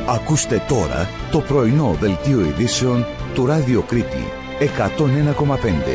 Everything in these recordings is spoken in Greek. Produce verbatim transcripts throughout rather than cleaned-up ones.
Ακούστε τώρα το πρωινό δελτίο ειδήσεων του Ράδιο Κρήτη εκατόν ένα κόμμα πέντε.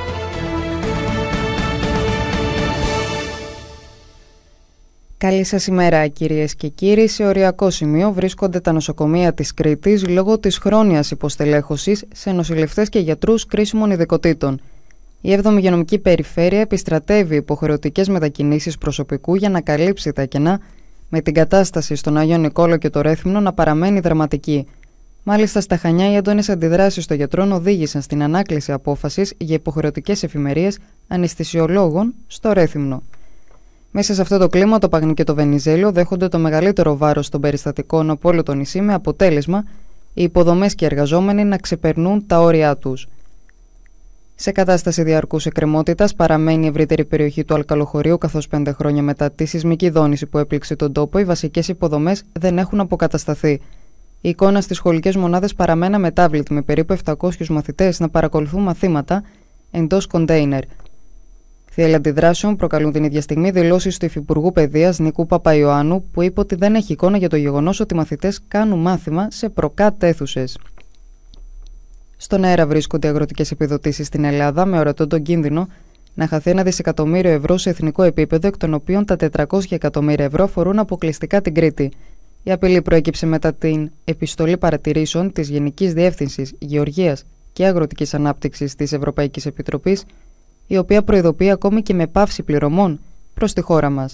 Καλή σας ημέρα, κυρίες και κύριοι. Σε οριακό σημείο βρίσκονται τα νοσοκομεία της Κρήτης λόγω της χρόνιας υποστελέχωσης σε νοσηλευτές και γιατρούς κρίσιμων ειδικοτήτων. Η έβδομη υγειονομική περιφέρεια επιστρατεύει υποχρεωτικές μετακινήσεις προσωπικού για να καλύψει τα κενά, με την κατάσταση στον Άγιο Νικόλαο και το Ρέθυμνο να παραμένει δραματική. Μάλιστα, στα Χανιά, οι έντονες αντιδράσεις των γιατρών οδήγησαν στην ανάκληση απόφασης για υποχρεωτικές εφημερίες αναισθησιολόγων στο Ρέθυμνο. Μέσα σε αυτό το κλίμα, το Παγνί και το Βενιζέλιο δέχονται το μεγαλύτερο βάρος των περιστατικών από όλο το νησί, με αποτέλεσμα οι υποδομές και οι εργαζόμενοι να ξεπερνούν τα όρια τους. Σε κατάσταση διαρκούς εκκρεμότητας παραμένει η ευρύτερη περιοχή του Αλκαλοχωρίου, καθώς πέντε χρόνια μετά τη σεισμική δόνηση που έπληξε τον τόπο, οι βασικές υποδομές δεν έχουν αποκατασταθεί. Η εικόνα στις σχολικές μονάδες παραμένει αμετάβλητη, με περίπου επτακόσιους μαθητές να παρακολουθούν μαθήματα εντός κοντέινερ. Θύελλα αντιδράσεων προκαλούν την ίδια στιγμή δηλώσεις του Υφυπουργού Παιδείας Νίκου Παπαϊωάννου, που είπε ότι δεν έχει εικόνα για το γεγονός ότι οι μαθητές κάνουν μάθημα σε προκάτ αίθουσες. Στον αέρα βρίσκονται αγροτικές επιδοτήσεις στην Ελλάδα, με ορατό τον κίνδυνο να χαθεί ένα δισεκατομμύριο ευρώ σε εθνικό επίπεδο, εκ των οποίων τα τετρακόσια εκατομμύρια ευρώ αφορούν αποκλειστικά την Κρήτη. Η απειλή προέκυψε μετά την επιστολή παρατηρήσεων της Γενικής Διεύθυνσης Γεωργίας και Αγροτικής Ανάπτυξης της Ευρωπαϊκής Επιτροπής, η οποία προειδοποιεί ακόμη και με πάυση πληρωμών προς τη χώρα μας.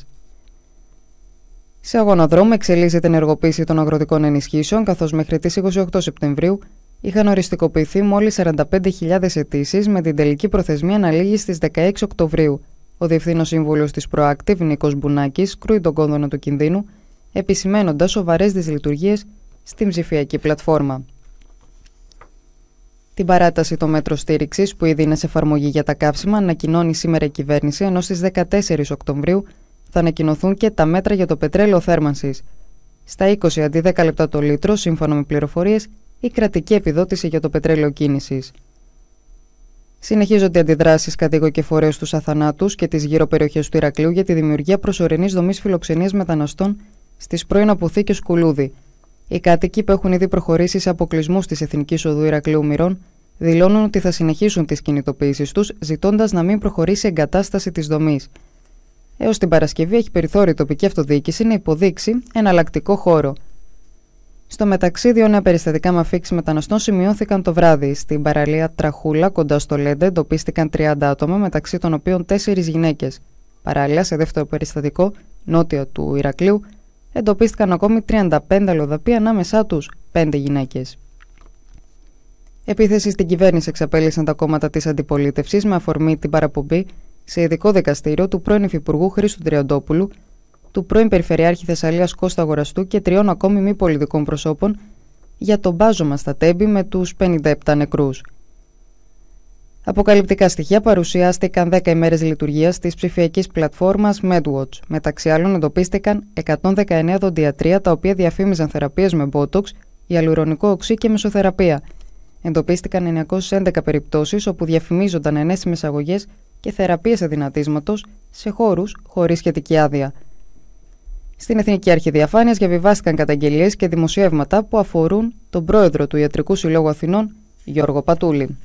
Σε αγώνα δρόμου εξελίσσεται η ενεργοποίηση των αγροτικών ενισχύσεων, καθώς μέχρι τις είκοσι οκτώ Σεπτεμβρίου είχαν οριστικοποιηθεί μόλις σαράντα πέντε χιλιάδες αιτήσεις, με την τελική προθεσμία να λήγει στις δεκαέξι Οκτωβρίου. Ο Διευθύνων Σύμβουλος της Proactive, Νίκος Μπουνάκης, κρούει τον κόδωνα του κινδύνου, επισημαίνοντας σοβαρές δυσλειτουργίες στην ψηφιακή πλατφόρμα. Την παράταση των μέτρων στήριξης, που ήδη είναι σε εφαρμογή για τα καύσιμα, ανακοινώνει σήμερα η κυβέρνηση, ενώ στις δεκατέσσερις Οκτωβρίου θα ανακοινωθούν και τα μέτρα για το πετρέλαιο θέρμανσης. Στα είκοσι αντί δέκα λεπτά το λίτρο, σύμφωνα με πληροφορίες, η κρατική επιδότηση για το πετρέλαιο κίνησης. Συνεχίζονται οι αντιδράσεις κατοίκων και φορέων στους αθανάτους και τις γύρω περιοχές του Ηρακλείου για τη δημιουργία προσωρινής δομής φιλοξενίας μεταναστών στις πρώην αποθήκες Κουλούδη. Οι κάτοικοι, που έχουν ήδη προχωρήσει σε αποκλεισμούς της Εθνικής Οδού Ηρακλείου Μυρών, δηλώνουν ότι θα συνεχίσουν τις κινητοποιήσεις τους, ζητώντας να μην προχωρήσει η εγκατάσταση της δομής. Έως την Παρασκευή έχει περιθώριο η τοπική αυτοδιοίκηση να υποδείξει εναλλακτικό χώρο. Στο μεταξύ, δύο νέα περιστατικά με αφίξεις μεταναστών σημειώθηκαν το βράδυ. Στην παραλία Τραχούλα, κοντά στο Λέντε, εντοπίστηκαν τριάντα άτομα, μεταξύ των οποίων τέσσερις γυναίκες. Παράλληλα, σε δεύτερο περιστατικό, νότια του Ηρακλείου, εντοπίστηκαν ακόμη τριάντα πέντε αλλοδαποί, ανάμεσά τους πέντε γυναίκες. Επίθεση στην κυβέρνηση εξαπέλυσαν τα κόμματα της αντιπολίτευσης, με αφορμή την παραπομπή σε ειδικό δικαστήριο του πρώην Υφυπουργού Χρήστου Τριαντόπουλου, του πρώην Περιφερειάρχη Θεσσαλίας Κώστα Αγοραστού και τριών ακόμη μη πολιτικών προσώπων για το μπάζωμα στα Τέμπη με τους πενήντα επτά νεκρούς. Αποκαλυπτικά στοιχεία παρουσιάστηκαν δέκα ημέρες λειτουργίας της ψηφιακής πλατφόρμας MedWatch. Μεταξύ άλλων, εντοπίστηκαν εκατόν δεκαεννέα δοντιατρία, τα οποία διαφήμιζαν θεραπείες με Botox, ιαλουρονικό οξύ και μεσοθεραπεία. Εντοπίστηκαν εννιακόσιες έντεκα περιπτώσεις όπου διαφημίζονταν ενέσιμες αγωγές και θεραπείες αδυνατίσματος σε χώρους χωρίς σχετική άδεια. Στην Εθνική Αρχή Διαφάνειας διαβιβάστηκαν καταγγελίες και δημοσιεύματα που αφορούν τον πρόεδρο του Ιατρικού Συλλόγου Αθηνών, Γιώργο Πατούλη.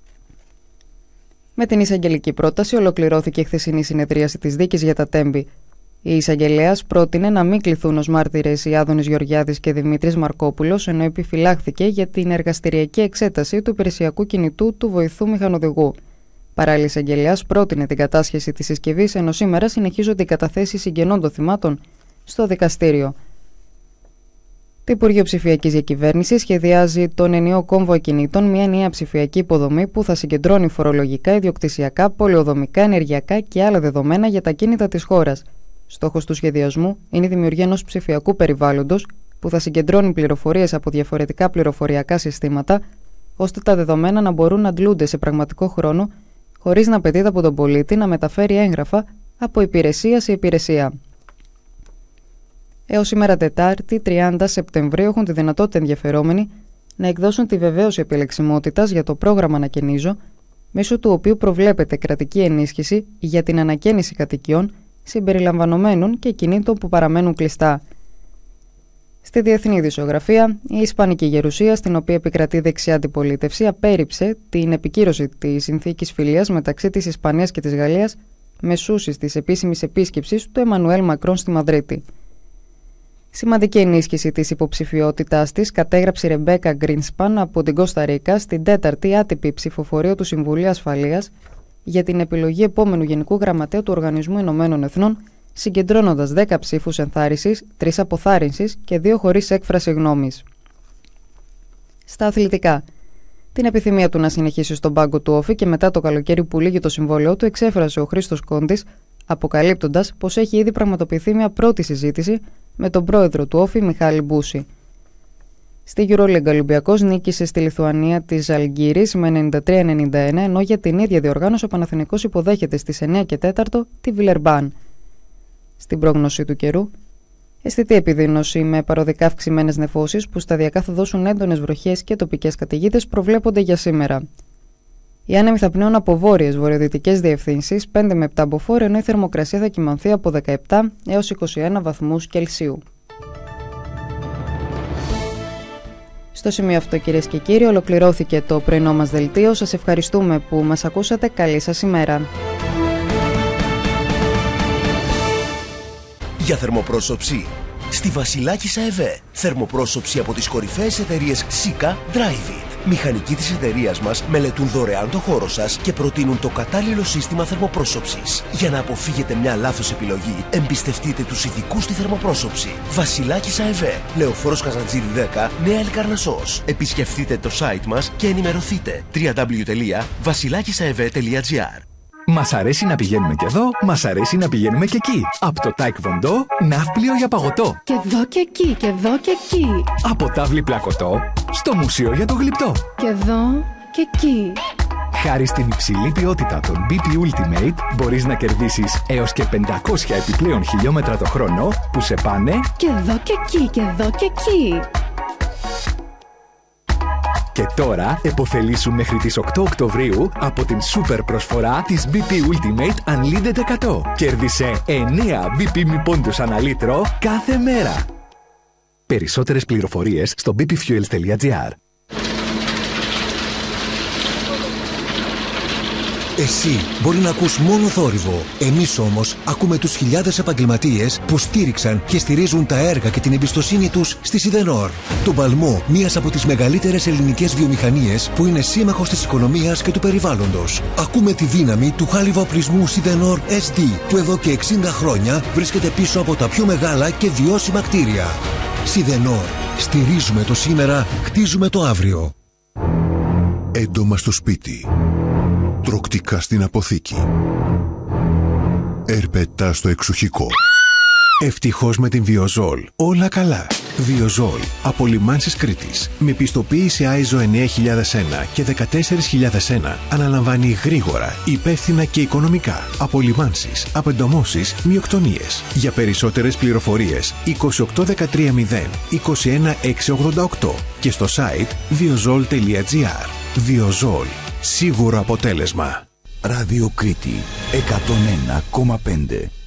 Με την εισαγγελική πρόταση ολοκληρώθηκε η χθεσινή συνεδρίαση της δίκης για τα Τέμπη. Η εισαγγελέας πρότεινε να μην κληθούν ως μάρτυρες οι Άδωνης Γεωργιάδης και Δημήτρης Μαρκόπουλος, ενώ επιφυλάχθηκε για την εργαστηριακή εξέταση του υπηρεσιακού κινητού του βοηθού μηχανοδηγού. Παράλληλα, η εισαγγελέας πρότεινε την κατάσχεση της συσκευής, ενώ σήμερα συνεχίζονται οι καταθέσεις συγγενών των θυμάτων στο δικαστήριο. Το Υπουργείο Ψηφιακής Διακυβέρνησης σχεδιάζει τον ενιαίο κόμβο ακινήτων, μια ενιαία ψηφιακή υποδομή που θα συγκεντρώνει φορολογικά, ιδιοκτησιακά, πολεοδομικά, ενεργειακά και άλλα δεδομένα για τα κίνητα της χώρας. Στόχος του σχεδιασμού είναι η δημιουργία ενός ψηφιακού περιβάλλοντος που θα συγκεντρώνει πληροφορίες από διαφορετικά πληροφοριακά συστήματα, ώστε τα δεδομένα να μπορούν να αντλούνται σε πραγματικό χρόνο, χωρίς να απαιτείται από τον πολίτη να μεταφέρει έγγραφα από υπηρεσία σε υπηρεσία. Έως σήμερα Τετάρτη, τριάντα Σεπτεμβρίου, έχουν τη δυνατότητα ενδιαφερόμενοι να εκδώσουν τη βεβαίωση επιλεξιμότητας για το πρόγραμμα Ανακαινίζω, μέσω του οποίου προβλέπεται κρατική ενίσχυση για την ανακαίνιση κατοικιών συμπεριλαμβανομένων και κινήτων που παραμένουν κλειστά. Στη διεθνή ειδησιογραφία, η Ισπανική Γερουσία, στην οποία επικρατεί δεξιά αντιπολίτευση, απέρριψε την επικύρωση της συνθήκης φιλίας μεταξύ της Ισπανίας και της Γαλλίας μεσούσης της επίσημης επίσκεψης του Εμμανουέλ Μακρόν στη Μαδρίτη. Σημαντική ενίσχυση της υποψηφιότητάς της κατέγραψε η Ρεμπέκα Γκρίνσπαν από την Κώστα Ρίκα στην τέταρτη άτυπη ψηφοφορία του Συμβουλίου Ασφαλείας για την επιλογή επόμενου Γενικού Γραμματέα του Οργανισμού Ηνωμένων Εθνών, συγκεντρώνοντας δέκα ψήφους ενθάρρυνσης, τρεις αποθάρρυνσης και δύο χωρίς έκφραση γνώμης. Στα αθλητικά. Την επιθυμία του να συνεχίσει στον πάγκο του Όφη και μετά το καλοκαίρι που λύγει το συμβόλαιό του εξέφρασε ο Χρήστος Κόντης, αποκαλύπτοντας πως έχει ήδη πραγματοποιηθεί μια πρώτη συζήτηση με τον πρόεδρο του Όφη, Μιχάλη Μπούση. Στη EuroLeague, ο Ολυμπιακός νίκησε στη Λιθουανία της Ζαλγκύρης με ενενήντα τρία ενενήντα ένα, ενώ για την ίδια διοργάνωση ο Παναθηναϊκός υποδέχεται στις εννιά και τέσσερα τη Βιλερμπάν. Στην πρόγνωση του καιρού, αισθητή επιδείνωση με παροδικά αυξημένες νεφώσεις που σταδιακά θα δώσουν έντονες βροχές και τοπικές καταιγίδες προβλέπονται για σήμερα. Οι άνεμοι θα πνέουν από βόρειες βορειοδυτικές διευθύνσεις πέντε με επτά μποφόρ, ενώ η θερμοκρασία θα κυμανθεί από δεκαεπτά έως είκοσι ένα βαθμούς Κελσίου. Στο σημείο αυτό, κυρίες και κύριοι, ολοκληρώθηκε το πρωινό μας δελτίο. Σας ευχαριστούμε που μας ακούσατε. Καλή σας ημέρα. Για θερμοπρόσωψη, στη Βασιλάκισσα ΕΒΕ. Θερμοπρόσωψη από τις κορυφαίες εταιρείες Sika, Drivit. Μηχανικοί της εταιρείας μας μελετούν δωρεάν το χώρο σας και προτείνουν το κατάλληλο σύστημα θερμοπρόσωψης. Για να αποφύγετε μια λάθος επιλογή, εμπιστευτείτε τους ειδικούς στη θερμοπρόσωψη. Βασιλάκισσα ΕΒΕ, Λεωφόρος Καζαντζίδη δέκα, Νέα Λικαρνασσός. Επισκεφτείτε το site μας και ενημερωθείτε. double-u double-u double-u τελεία βασιλάκισσα-ευε τελεία τζι άρ. Μας αρέσει να πηγαίνουμε και εδώ, μας αρέσει να πηγαίνουμε και εκεί. Από το Taekwondo, ναύπλιο για παγωτό. Και εδώ και εκεί, και εδώ και εκεί. Από τάβλη πλακωτό, στο μουσείο για το γλυπτό. Και εδώ και εκεί. Χάρη στην υψηλή ποιότητα των μπι πι Ultimate, μπορείς να κερδίσεις έως και πεντακόσια επιπλέον χιλιόμετρα το χρόνο που σε πάνε και εδώ και εκεί, και εδώ και εκεί. Και τώρα επωφελήσου μέχρι τις οκτώ Οκτωβρίου από την σούπερ προσφορά της μπι πι Ultimate Unlimited εκατό. Κέρδισε εννέα μπι πι μη πόντους ανά λίτρο κάθε μέρα. Περισσότερες πληροφορίες στο μπι πι fuels τελεία τζι άρ. Εσύ μπορεί να ακούς μόνο θόρυβο. Εμείς όμως ακούμε τους χιλιάδες επαγγελματίες που στήριξαν και στηρίζουν τα έργα και την εμπιστοσύνη τους στη Σιδενόρ. Τον παλμό μιας από τις μεγαλύτερες ελληνικές βιομηχανίες που είναι σύμμαχος της οικονομίας και του περιβάλλοντος. Ακούμε τη δύναμη του χάλιβα-οπλισμού Σιδενόρ ες ντι που εδώ και εξήντα χρόνια βρίσκεται πίσω από τα πιο μεγάλα και βιώσιμα κτίρια. Σιδενόρ. Στηρίζουμε το σήμερα, χτίζουμε το αύριο. Έντομα στο σπίτι. Τροκτικά στην αποθήκη. Ερπετά στο εξοχικό. Ευτυχώς με την Βιοζόλ. Όλα καλά. Βιοζόλ. Από Λιμάνσης Κρήτης. Με πιστοποίηση άι ες ο εννιά χιλιάδες ένα και δεκατέσσερα χιλιάδες ένα. Αναλαμβάνει γρήγορα, υπεύθυνα και οικονομικά. Από λιμάνσεις, απεντομώσεις, μειοκτονίες. Για περισσότερες πληροφορίες είκοσι οκτώ δεκατρία μηδέν είκοσι ένα έξι ογδόντα οκτώ και στο site βιοζόλ τελεία τζι άρ. Βιοζόλ. Σίγουρο αποτέλεσμα. Ράδιο Κρήτη εκατόν ένα κόμμα πέντε.